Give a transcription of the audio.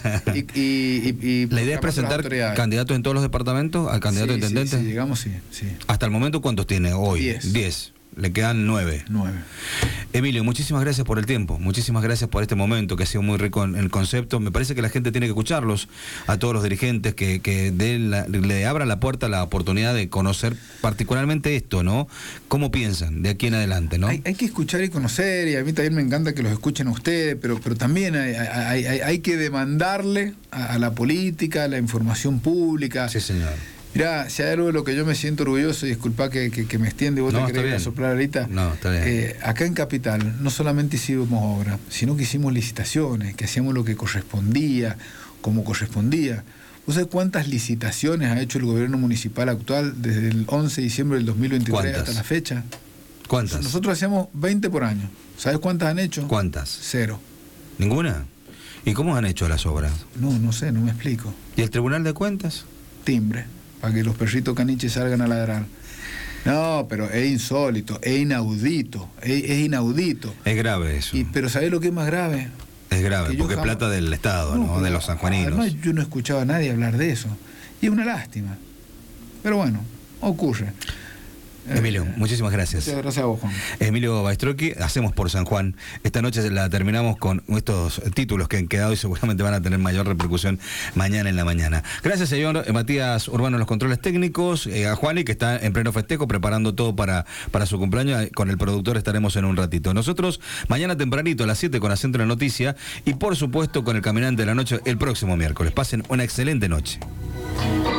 La idea es presentar candidatos en todos los departamentos al candidato a intendente. Sí, llegamos, sí. Hasta el momento, ¿cuántos tiene hoy? 10. Le quedan 9. Emilio, muchísimas gracias por el tiempo, muchísimas gracias por este momento que ha sido muy rico en el concepto. Me parece que la gente tiene que escucharlos, a todos los dirigentes, que le abran la puerta, la oportunidad de conocer particularmente esto, ¿no? ¿Cómo piensan de aquí en adelante, no? Hay que escuchar y conocer, y a mí también me encanta que los escuchen a ustedes, pero también hay que demandarle a la política, a la información pública. Sí, señor. Mirá, si hay algo de lo que yo me siento orgulloso, y disculpa que me extiende y vos te querés soplar ahorita. No, está bien. Acá en Capital no solamente hicimos obra, sino que hicimos licitaciones, que hacíamos lo que correspondía, como correspondía. ¿Vos sabés cuántas licitaciones ha hecho el gobierno municipal actual desde el 11 de diciembre del 2023 hasta la fecha? ¿Cuántas? Nosotros hacíamos 20 por año. ¿Sabés cuántas han hecho? ¿Cuántas? 0. ¿Ninguna? ¿Y cómo han hecho las obras? No sé, no me explico. ¿Y el Tribunal de Cuentas? Timbre, para que los perritos caniches salgan a ladrar. No, pero es insólito, es inaudito, es inaudito. Es grave eso. Pero ¿sabés lo que es más grave? Es grave, porque es plata del Estado, ¿no? De los sanjuaninos. Además, yo no escuchaba a nadie hablar de eso. Y es una lástima. Pero bueno, ocurre. Emilio, muchísimas gracias. Muchas gracias a vos, Juan. Emilio Baistrocchi, hacemos por San Juan. Esta noche la terminamos con estos títulos que han quedado y seguramente van a tener mayor repercusión mañana en la mañana. Gracias, señor Matías Urbano en los controles técnicos, a Juani, que está en pleno festejo preparando todo para su cumpleaños. Con el productor estaremos en un ratito. Nosotros mañana tempranito a las 7 con Acento en la Noticia y por supuesto con el Caminante de la Noche el próximo miércoles. Pasen una excelente noche.